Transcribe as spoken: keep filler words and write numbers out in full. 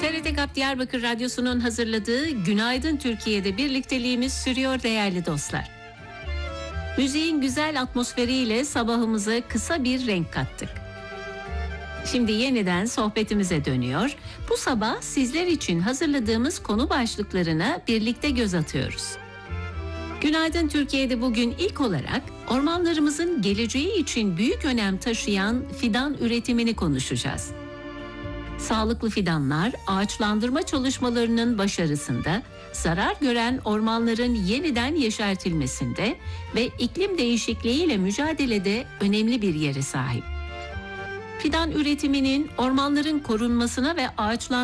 T R T GAP Diyarbakır Radyosu'nun hazırladığı Günaydın Türkiye'de birlikteliğimiz sürüyor değerli dostlar. Müziğin güzel atmosferiyle sabahımıza kısa bir renk kattık. Şimdi yeniden sohbetimize dönüyor. Bu sabah sizler için hazırladığımız konu başlıklarına birlikte göz atıyoruz. Günaydın Türkiye'de bugün ilk olarak ormanlarımızın geleceği için büyük önem taşıyan fidan üretimini konuşacağız. Sağlıklı fidanlar, ağaçlandırma çalışmalarının başarısında, zarar gören ormanların yeniden yeşertilmesinde ve iklim değişikliğiyle mücadelede önemli bir yere sahip. Fidan üretiminin ormanların korunmasına ve ağaçlandırmasına